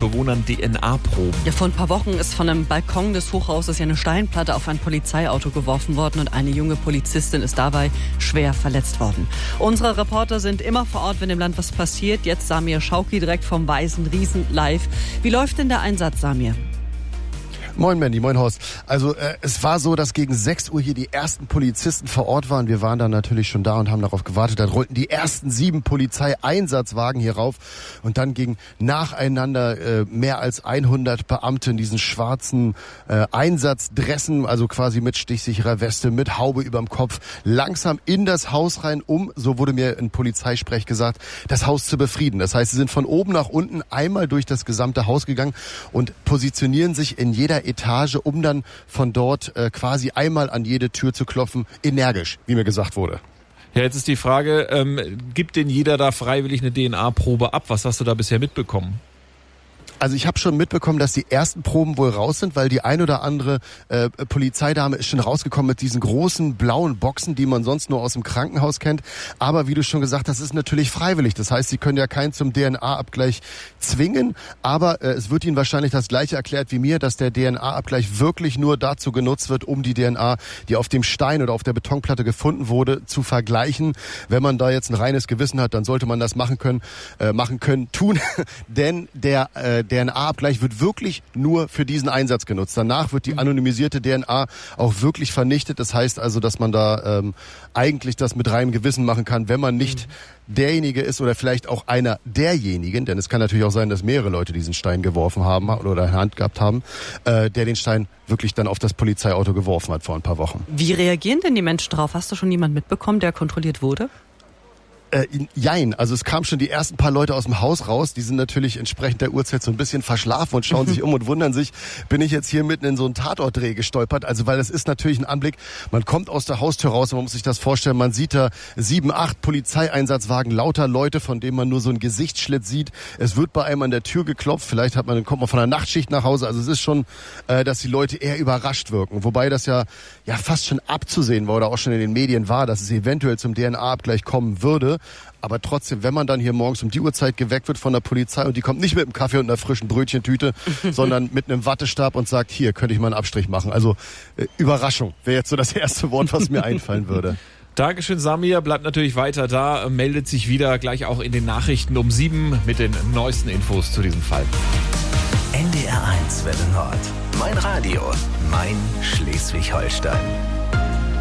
Bewohnern DNA-Proben. Ja, vor ein paar Wochen ist von einem Balkon des Hochhauses eine Steinplatte auf ein Polizeiauto geworfen worden und eine junge Polizistin ist dabei schwer verletzt worden. Unsere Reporter sind immer vor Ort, wenn im Land was passiert. Jetzt Samir Schauki direkt vom Weißen Riesen live. Wie läuft denn der Einsatz, Samir? Moin Mandy, moin Horst. Also es war so, dass gegen 6 Uhr hier die ersten Polizisten vor Ort waren. Wir waren dann natürlich schon da und haben darauf gewartet. Dann rollten die ersten 7 Polizeieinsatzwagen hier rauf. Und dann gingen nacheinander mehr als 100 Beamte in diesen schwarzen Einsatzdressen, also quasi mit stichsicherer Weste, mit Haube überm Kopf, langsam in das Haus rein, so wurde mir in Polizeisprech gesagt, das Haus zu befrieden. Das heißt, sie sind von oben nach unten einmal durch das gesamte Haus gegangen und positionieren sich in jeder Etage, um dann von dort quasi einmal an jede Tür zu klopfen, energisch, wie mir gesagt wurde. Ja, jetzt ist die Frage, gibt denn jeder da freiwillig eine DNA-Probe ab? Was hast du da bisher mitbekommen? Also ich habe schon mitbekommen, dass die ersten Proben wohl raus sind, weil die ein oder andere Polizeidame ist schon rausgekommen mit diesen großen blauen Boxen, die man sonst nur aus dem Krankenhaus kennt. Aber wie du schon gesagt hast, das ist natürlich freiwillig. Das heißt, sie können ja keinen zum DNA-Abgleich zwingen. Aber es wird ihnen wahrscheinlich das Gleiche erklärt wie mir, dass der DNA-Abgleich wirklich nur dazu genutzt wird, um die DNA, die auf dem Stein oder auf der Betonplatte gefunden wurde, zu vergleichen. Wenn man da jetzt ein reines Gewissen hat, dann sollte man das machen können, tun. Denn der DNA-Abgleich wird wirklich nur für diesen Einsatz genutzt. Danach wird die anonymisierte DNA auch wirklich vernichtet. Das heißt also, dass man da eigentlich das mit reinem Gewissen machen kann, wenn man nicht derjenige ist oder vielleicht auch einer derjenigen, denn es kann natürlich auch sein, dass mehrere Leute diesen Stein geworfen haben oder in der Hand gehabt haben, der den Stein wirklich dann auf das Polizeiauto geworfen hat vor ein paar Wochen. Wie reagieren denn die Menschen drauf? Hast du schon jemanden mitbekommen, der kontrolliert wurde? Jein, also es kamen schon die ersten paar Leute aus dem Haus raus, die sind natürlich entsprechend der Uhrzeit so ein bisschen verschlafen und schauen sich um und wundern sich, bin ich jetzt hier mitten in so einen Tatortdreh gestolpert, also weil das ist natürlich ein Anblick, man kommt aus der Haustür raus und man muss sich das vorstellen, man sieht da 7, 8 Polizeieinsatzwagen, lauter Leute, von denen man nur so einen Gesichtsschlitt sieht, es wird bei einem an der Tür geklopft, vielleicht kommt man von der Nachtschicht nach Hause, also es ist schon, dass die Leute eher überrascht wirken, wobei das ja fast schon abzusehen war oder auch schon in den Medien war, dass es eventuell zum DNA-Abgleich kommen würde. Aber trotzdem, wenn man dann hier morgens um die Uhrzeit geweckt wird von der Polizei und die kommt nicht mit einem Kaffee und einer frischen Brötchentüte, sondern mit einem Wattestab und sagt, hier, könnte ich mal einen Abstrich machen. Also Überraschung wäre jetzt so das erste Wort, was mir einfallen würde. Dankeschön, Samir. Bleibt natürlich weiter da, meldet sich wieder gleich auch in den Nachrichten um 7 mit den neuesten Infos zu diesem Fall. NDR 1 Welle Nord. Mein Radio. Mein Schleswig-Holstein.